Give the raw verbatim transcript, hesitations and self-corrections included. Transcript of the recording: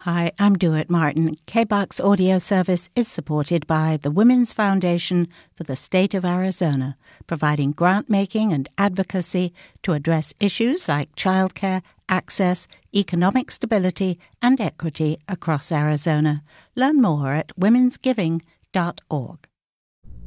Hi, I'm Dewitt Martin. K B U C's audio service is supported by the Women's Foundation for the State of Arizona, providing grant-making and advocacy to address issues like childcare, access, economic stability, and equity across Arizona. Learn more at womens giving dot org.